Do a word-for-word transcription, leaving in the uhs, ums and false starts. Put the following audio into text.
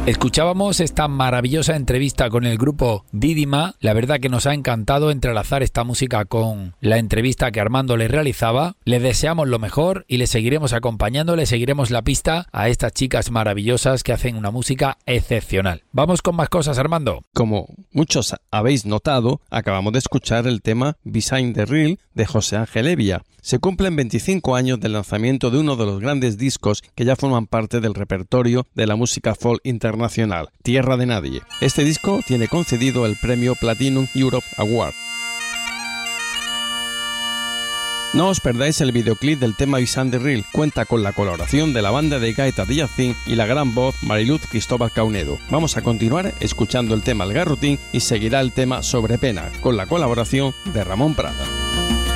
Escuchábamos esta maravillosa entrevista con el grupo Didima. La verdad que nos ha encantado entrelazar esta música con la entrevista que Armando le realizaba. Les deseamos lo mejor y le seguiremos acompañando, le seguiremos la pista a estas chicas maravillosas que hacen una música excepcional. Vamos con más cosas, Armando. Como muchos habéis notado, acabamos de escuchar el tema Behind the Reel de José Ángel Evia. Se cumplen veinticinco años del lanzamiento de uno de los grandes discos que ya forman parte del repertorio de la música folk internacional, Tierra de Nadie. Este disco tiene concedido el premio Platinum Europe Award. No os perdáis el videoclip del tema Behind the Reel. Cuenta con la colaboración de la banda de gaita de Yacín y la gran voz Mariluz Cristóbal Caunedo. Vamos a continuar escuchando el tema El Garrotín y seguirá el tema Sobre Pena, con la colaboración de Ramón Prada.